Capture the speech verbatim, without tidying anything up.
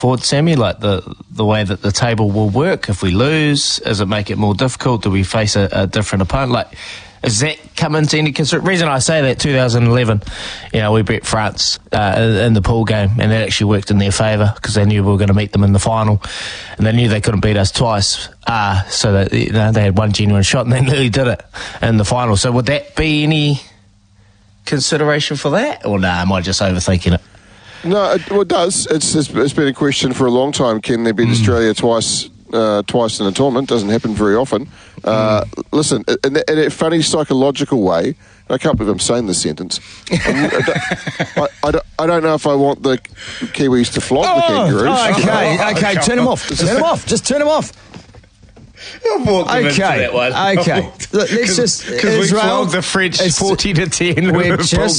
forward, Sammy? Like the the way that the table will work if we lose, does it make it more difficult? Do we face a, a different opponent? Like, does that come into any consideration? The reason I say that, two thousand eleven, you know, we beat France uh, in the pool game, and that actually worked in their favour because they knew we were going to meet them in the final, and they knew they couldn't beat us twice, uh, so that, you know, they had one genuine shot, and they nearly did it in the final. So would that be any consideration for that, or nah, am I just overthinking it? No, it, well, it does. It's, it's it's been a question for a long time. Can they beat mm. Australia twice uh, twice in a tournament? Doesn't happen very often. Uh, mm. Listen, in, in a funny psychological way, and I can't believe I'm saying this sentence, I, I, I, don't, I don't know if I want the Kiwis to flog oh, the Kangaroos. Oh, okay, oh, okay, turn them off. Turn them off. Just turn them off. I've walked them into that one. Okay, okay. Look, let's just... Because we flogged the French forty to ten. We're just